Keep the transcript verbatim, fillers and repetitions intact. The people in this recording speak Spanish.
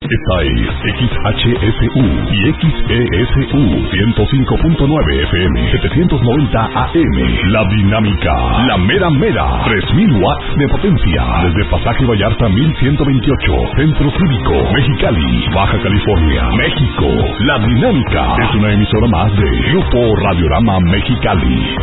Esta es X H S U y X E S U ciento cinco punto nueve F M, setecientos noventa A M. La Dinámica, la mera mera, tres mil watts de potencia. Desde Pasaje Vallarta mil ciento veintiocho, Centro Cívico, Mexicali, Baja California, México. La Dinámica es una emisora más de Grupo Radiorama Mexicali.